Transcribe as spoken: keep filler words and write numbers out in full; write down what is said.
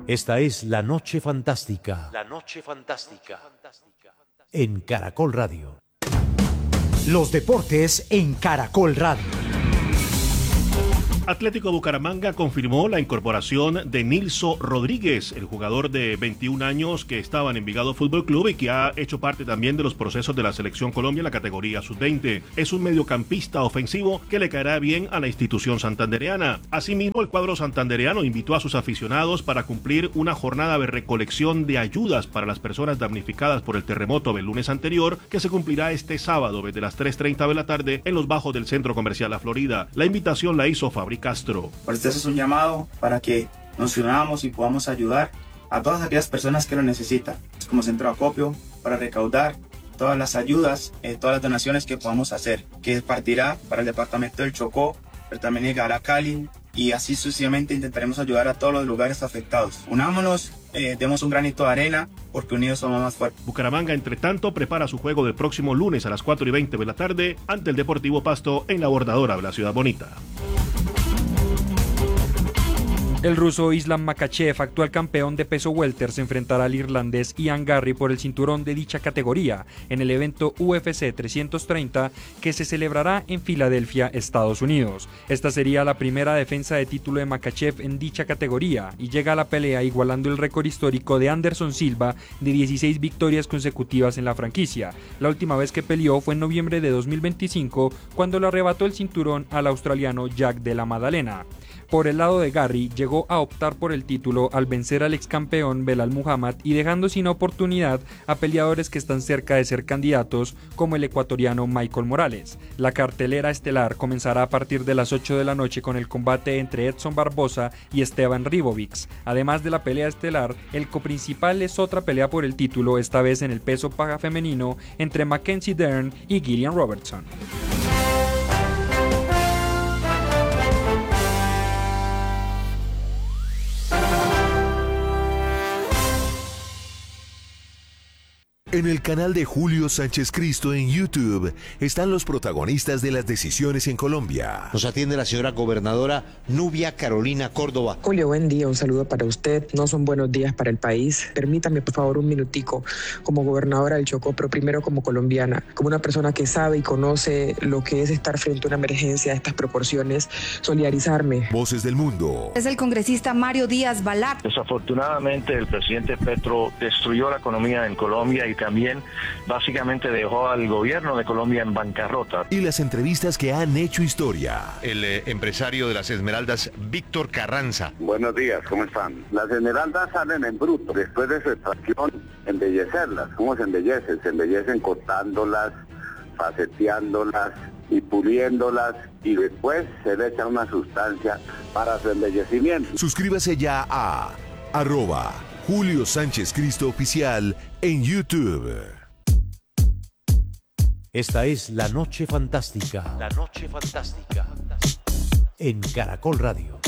Esta es La Noche Fantástica. La Noche Fantástica. En Caracol Radio. Los deportes en Caracol Radio. Atlético Bucaramanga confirmó la incorporación de Nilson Rodríguez, el jugador de veintiún años que estaba en Envigado Fútbol Club y que ha hecho parte también de los procesos de la Selección Colombia en la categoría sub veinte. Es un mediocampista ofensivo que le caerá bien a la institución santandereana. Asimismo, el cuadro santandereano invitó a sus aficionados para cumplir una jornada de recolección de ayudas para las personas damnificadas por el terremoto del lunes anterior, que se cumplirá este sábado desde las tres treinta de la tarde en los bajos del Centro Comercial La Florida. La invitación la hizo Fabri Castro. Este es un llamado para que nos unamos y podamos ayudar a todas aquellas personas que lo necesitan, como centro de acopio, para recaudar todas las ayudas, eh, todas las donaciones que podamos hacer, que partirá para el departamento del Chocó, pero también llegará a Cali, y así sucesivamente intentaremos ayudar a todos los lugares afectados. Unámonos, eh, demos un granito de arena, porque unidos somos más fuertes. Bucaramanga, entre tanto, prepara su juego del próximo lunes a las cuatro y veinte de la tarde ante el Deportivo Pasto en la Bordadora de la Ciudad Bonita. El ruso Islam Makhachev, actual campeón de peso welter, se enfrentará al irlandés Ian Garry por el cinturón de dicha categoría en el evento U F C trescientos treinta que se celebrará en Filadelfia, Estados Unidos. Esta sería la primera defensa de título de Makhachev en dicha categoría y llega a la pelea igualando el récord histórico de Anderson Silva de dieciséis victorias consecutivas en la franquicia. La última vez que peleó fue en noviembre de dos mil veinticinco, cuando le arrebató el cinturón al australiano Jack de la Madalena. Por el lado de Garry, llegó a optar por el título al vencer al ex campeón Belal Muhammad y dejando sin oportunidad a peleadores que están cerca de ser candidatos, como el ecuatoriano Michael Morales. La cartelera estelar comenzará a partir de las ocho de la noche con el combate entre Edson Barbosa y Esteban Ribovics. Además de la pelea estelar, el coprincipal es otra pelea por el título, esta vez en el peso paga femenino, entre Mackenzie Dern y Gillian Robertson. En el canal de Julio Sánchez Cristo en YouTube están los protagonistas de las decisiones en Colombia. Nos atiende la señora gobernadora Nubia Carolina Córdoba. Julio, buen día, un saludo para usted. No son buenos días para el país. Permítame, por favor, un minutico como gobernadora del Chocó, pero primero como colombiana, como una persona que sabe y conoce lo que es estar frente a una emergencia de estas proporciones, solidarizarme. Voces del Mundo. Es el congresista Mario Díaz Balart. Desafortunadamente, el presidente Petro destruyó la economía en Colombia y también básicamente dejó al gobierno de Colombia en bancarrota. Y las entrevistas que han hecho historia. El eh, empresario de las Esmeraldas, Víctor Carranza. Buenos días, ¿cómo están? Las esmeraldas salen en bruto. Después de su extracción, embellecerlas. ¿Cómo se embellecen? Se embellecen cortándolas, faceteándolas y puliéndolas, y después se le echa una sustancia para su embellecimiento. Suscríbase ya a arroba Julio Sánchez Cristo Oficial en YouTube. Esta es La Noche Fantástica. La Noche Fantástica. En Caracol Radio.